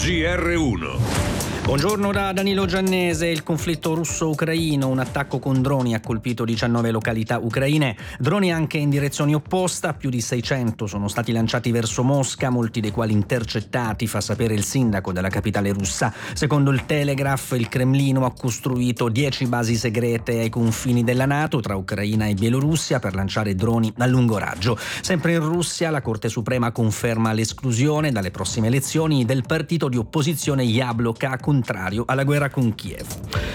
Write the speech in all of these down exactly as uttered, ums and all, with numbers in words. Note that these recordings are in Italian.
G R uno. Buongiorno da Danilo Giannese. Il conflitto russo-ucraino, un attacco con droni ha colpito diciannove località ucraine, droni anche in direzione opposta, più di seicento sono stati lanciati verso Mosca, molti dei quali intercettati, fa sapere il sindaco della capitale russa. Secondo il Telegraph, il Cremlino ha costruito dieci basi segrete ai confini della NATO tra Ucraina e Bielorussia per lanciare droni a lungo raggio. Sempre in Russia, la Corte Suprema conferma l'esclusione dalle prossime elezioni del partito di opposizione Jabloko, contrario alla guerra con Kiev.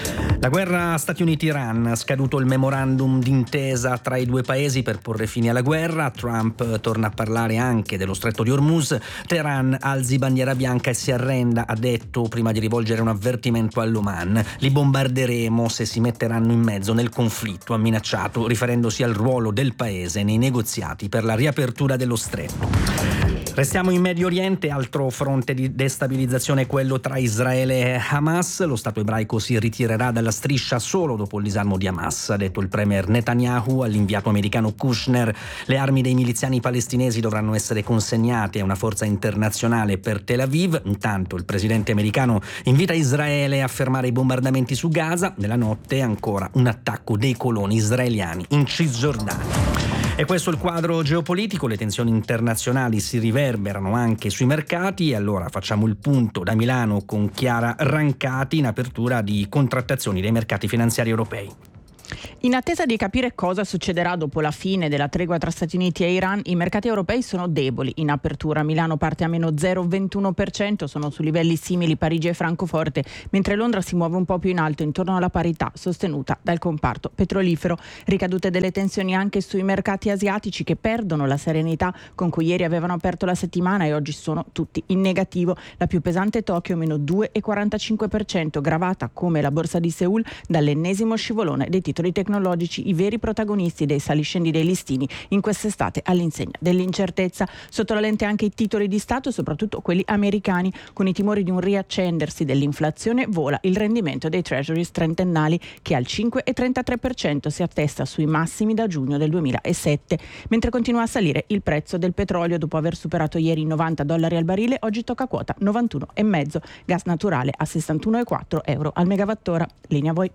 La guerra Stati Uniti-Iran, scaduto il memorandum d'intesa tra i due paesi per porre fine alla guerra. Trump torna a parlare anche dello stretto di Hormuz. Teheran alzi bandiera bianca e si arrenda, ha detto prima di rivolgere un avvertimento all'Oman. Li bombarderemo se si metteranno in mezzo nel conflitto, ha minacciato, riferendosi al ruolo del paese nei negoziati per la riapertura dello stretto. Restiamo in Medio Oriente, altro fronte di destabilizzazione è quello tra Israele e Hamas. Lo Stato ebraico si ritirerà dalla striscia solo dopo il disarmo di Hamas, ha detto il premier Netanyahu all'inviato americano Kushner. Le armi dei miliziani palestinesi dovranno essere consegnate a una forza internazionale per Tel Aviv. Intanto il presidente americano invita Israele a fermare i bombardamenti su Gaza. Nella notte ancora un attacco dei coloni israeliani in Cisgiordania. E questo è il quadro geopolitico, le tensioni internazionali si riverberano anche sui mercati e allora facciamo il punto da Milano con Chiara Rancati in apertura di contrattazioni dei mercati finanziari europei. In attesa di capire cosa succederà dopo la fine della tregua tra Stati Uniti e Iran, i mercati europei sono deboli. In apertura Milano parte a meno zero virgola ventuno per cento, sono su livelli simili Parigi e Francoforte, mentre Londra si muove un po' più in alto intorno alla parità sostenuta dal comparto petrolifero. Ricadute delle tensioni anche sui mercati asiatici che perdono la serenità con cui ieri avevano aperto la settimana e oggi sono tutti in negativo. La più pesante Tokyo meno due virgola quarantacinque per cento, gravata come la borsa di Seul dall'ennesimo scivolone dei titoli tecnologici, i veri protagonisti dei saliscendi dei listini in quest'estate all'insegna dell'incertezza. Sotto la lente anche i titoli di Stato, soprattutto quelli americani, con i timori di un riaccendersi dell'inflazione vola il rendimento dei treasuries trentennali che al cinque virgola trentatré per cento si attesta sui massimi da giugno del duemilasette, mentre continua a salire il prezzo del petrolio. Dopo aver superato ieri i novanta dollari al barile, oggi tocca quota novantuno virgola cinque, gas naturale a sessantuno virgola quattro euro al megawattora. Linea a voi.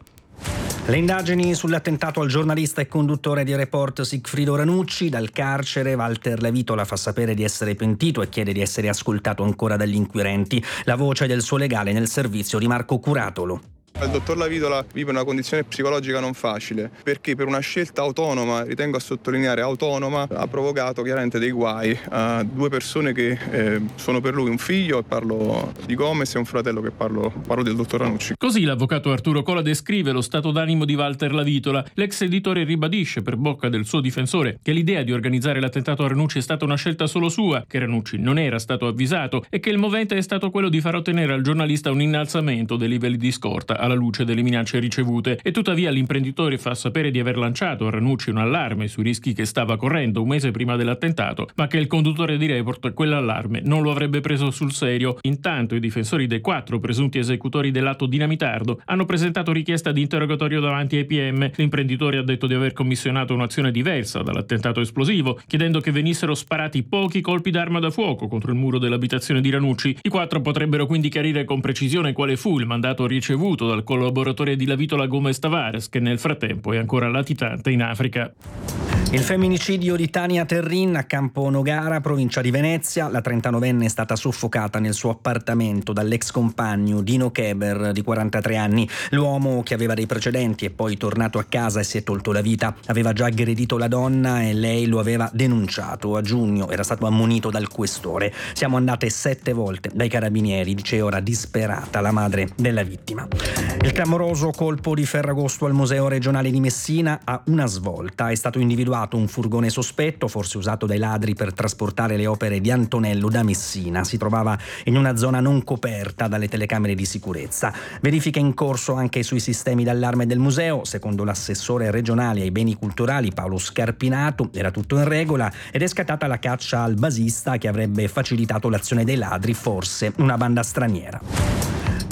Le indagini sull'attentato al giornalista e conduttore di Report Sigfrido Ranucci. Dal carcere Walter Lavitola fa sapere di essere pentito e chiede di essere ascoltato ancora dagli inquirenti. La voce del suo legale nel servizio di Marco Curatolo. Il dottor Lavitola vive una condizione psicologica non facile perché per una scelta autonoma, ritengo a sottolineare autonoma, ha provocato chiaramente dei guai a due persone che eh, sono per lui un figlio, e parlo di Gomez, e un fratello, che parlo, parlo del dottor Ranucci. Così l'avvocato Arturo Cola descrive lo stato d'animo di Walter Lavitola. L'ex editore ribadisce per bocca del suo difensore che l'idea di organizzare l'attentato a Ranucci è stata una scelta solo sua, che Ranucci non era stato avvisato e che il movente è stato quello di far ottenere al giornalista un innalzamento dei livelli di scorta alla luce delle minacce ricevute. E tuttavia l'imprenditore fa sapere di aver lanciato a Ranucci un allarme sui rischi che stava correndo un mese prima dell'attentato, ma che il conduttore di Report quell'allarme non lo avrebbe preso sul serio. Intanto i difensori dei quattro presunti esecutori dell'atto dinamitardo hanno presentato richiesta di interrogatorio davanti ai P M. L'imprenditore ha detto di aver commissionato un'azione diversa dall'attentato esplosivo, chiedendo che venissero sparati pochi colpi d'arma da fuoco contro il muro dell'abitazione di Ranucci. I quattro potrebbero quindi chiarire con precisione quale fu il mandato ricevuto dal collaboratore di Lavitola Gomez Tavares, che nel frattempo è ancora latitante in Africa. Il femminicidio di Tania Terrin a Campo Nogara, provincia di Venezia. La trentanovenne è stata soffocata nel suo appartamento dall'ex compagno Dino Keber, di quarantatré anni. L'uomo, che aveva dei precedenti, è poi tornato a casa e si è tolto la vita. Aveva già aggredito la donna e lei lo aveva denunciato. A giugno era stato ammonito dal questore. Siamo andate sette volte dai carabinieri, dice ora disperata la madre della vittima. Il clamoroso colpo di Ferragosto al Museo regionale di Messina ha una svolta. È stato individuato un furgone sospetto, forse usato dai ladri per trasportare le opere di Antonello da Messina. Si trovava in una zona non coperta dalle telecamere di sicurezza. Verifiche in corso anche sui sistemi d'allarme del museo. Secondo l'assessore regionale ai beni culturali Paolo Scarpinato era tutto in regola ed è scattata la caccia al basista che avrebbe facilitato l'azione dei ladri, forse una banda straniera.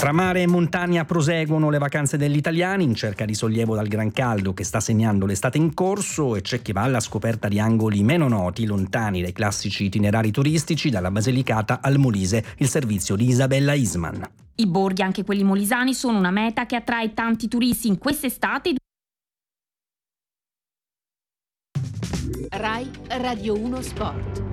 Tra mare e montagna proseguono le vacanze degli italiani in cerca di sollievo dal gran caldo che sta segnando l'estate in corso, e c'è chi va alla scoperta di angoli meno noti, lontani dai classici itinerari turistici, dalla Basilicata al Molise. Il servizio di Isabella Isman. I borghi, anche quelli molisani, sono una meta che attrae tanti turisti in quest'estate. Rai Radio uno Sport.